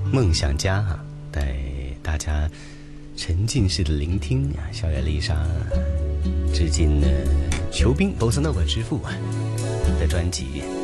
梦想家啊，带大家沉浸式的聆听啊，小野丽莎致敬球兵 Bossa Nova 之父的专辑。